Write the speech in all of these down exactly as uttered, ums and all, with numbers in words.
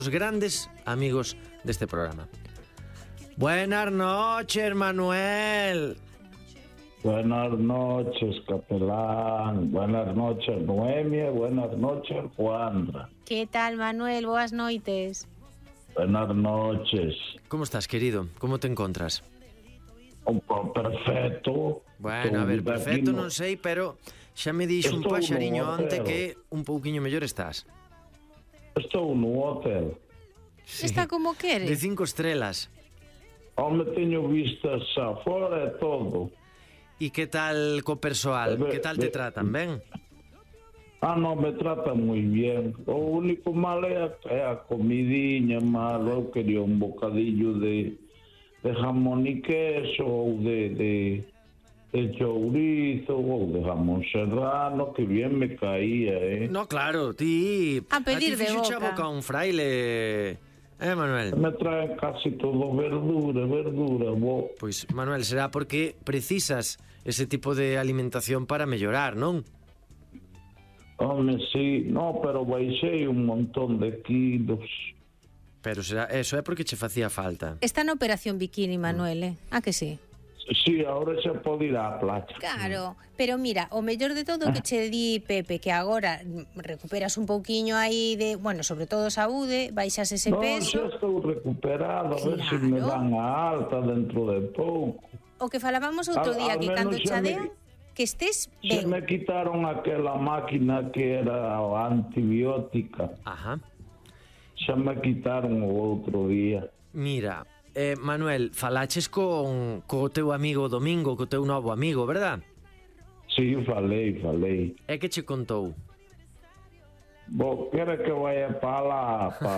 Os grandes amigos deste programa. Buenas noches, Manuel. Buenas noches, capelán. Buenas noches, Noemia. Buenas noches, Juandra. Que tal, Manuel? Boas noites. Buenas noches. Como estás, querido? Como te encontras? Un pouco perfecto. Bueno, a ver, perfecto non sei, pero xa me dixo un Estou paxariño no onte hotel. que un pouquiño mellor estás. Estou no hotel. Sí. Está como quere. De cinco estrelas. Home, teño vistas xa fora e todo. E que tal co persoal? A ver, Que tal te de- tratan, ben? Ah, non, me trata moi bien. O único mal é a, é a comidiña mal. Eu quería un bocadillo de, de jamón e queso ou de, de, de chourizo ou de jamón serrano, que bien me caía, eh? No, claro, ti... A pedir ti de fixo boca. boca un fraile... Eh, Manuel? Me traen casi todo verdura, verdura, bo. Pois, Manuel, será porque precisas ese tipo de alimentación para mellorar, non? Home, sí, no, pero baixei un montón de kilos. Pero será, eso é porque che facía falta. Está na operación bikini, Manuel, eh? Ah, que sí? Sí, ahora xa pode ir á playa. Claro, pero mira, o mellor de todo que che di Pepe, que agora mm, recuperas un pouquiño aí de, bueno, sobre todo saúde, baixas ese Non, peso. xa estou recuperado, a ver se me Claro. dan a alta dentro de pouco. O que falábamos outro Al- día, al que cando menos xa me- chadean, que estés Se ben. me quitaron aquela máquina que era antibiótica. Ajá. Xa me quitaron o outro día. Mira, eh, Manuel, falaches con co teu amigo Domingo, co teu novo amigo, verdad? Sí, falei, falei. É que che contou? Bo, quere que vaya para lá, pa...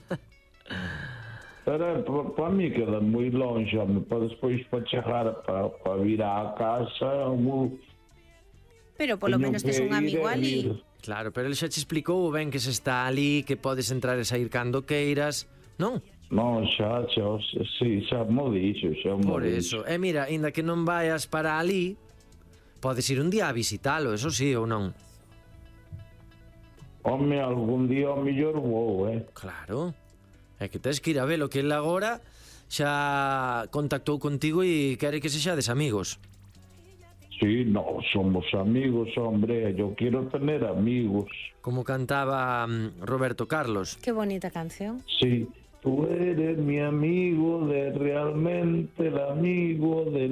Pero para pa mí queda moi longe, home, para despois para chegar, para pa vir á casa, mo- Pero polo teño menos tes que un ir amigo e ali. vir. Claro, pero ele xa che explicou ben que se está ali, que podes entrar e sair cando queiras, non? Non, xa, xa, sí, xa mo dixo, xa mo Por dixo. eso. E mira, inda que non vayas para ali, podes ir un día a visitalo, eso sí ou non? Home, algún día ao mellor vou, eh? Claro. É que tens que ir a velo, que ele agora xa contactou contigo e quere que sexades amigos. Sí, no, somos amigos, hombre, yo quiero tener amigos. Como cantaba mm, Roberto Carlos. Que bonita canción. Sí, tú eres mi amigo, de realmente el amigo del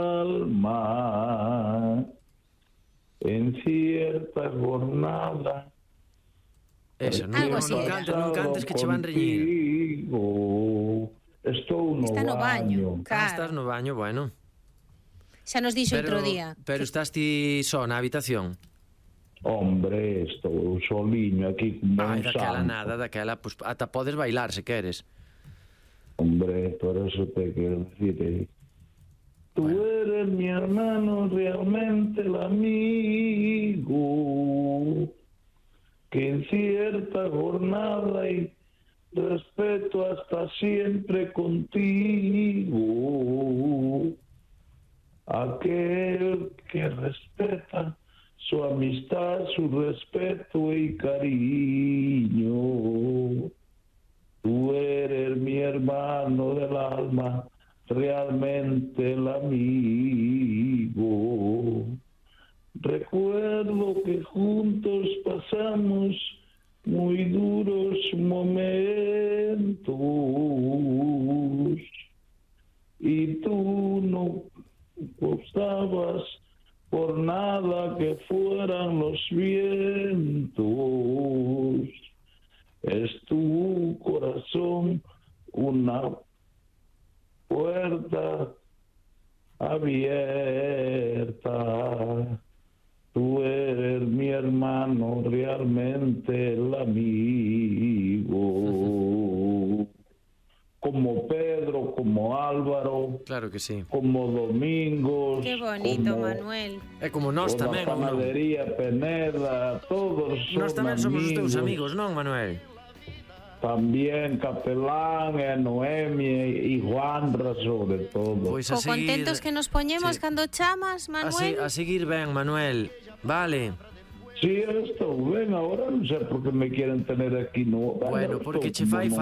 alma. En cierta jornada. Esa, non, Algo non, así non era. cantes, non cantes que che van reñir. Contigo, estou no, Está no baño. Ah, Claro. estás no baño, bueno. Xa nos dixo Pero, outro día. pero estás ti só na habitación? Hombre, estou soliño aquí como Ai, un daquela santo. nada, daquela, pues, ata podes bailar se queres. Hombre, por eso te quiero decir. eh, Tú eres mi hermano, realmente el amigo, que en cierta jornada y respeto hasta siempre contigo. Aquel que respeta su amistad, su respeto y cariño. Tú eres mi hermano del alma, realmente el amigo. Recuerdo que juntos pasamos muy duros momentos y tú no gustabas por nada que fueran los vientos. Es tu corazón una puerta abierta. Tú eres mi hermano, realmente el amigo. Como Pedro, como Álvaro, Claro que sí. como Domingos. Que bonito, como Manuel. É como nós toda tamén, a ou non? panadería Peneda, todos son Nós tamén somos os teus amigos. amigos, non, Manuel? También Capelán, e Noemia e Juandra, sobre todo. Pois a Co seguir... contentos que nos poñemos Sí. cando chamas, A, se, Manuel. a seguir ben, Manuel. Vale. Sí, estou ben, agora non sei por que me queren tener aquí, no. Bueno, porque che fai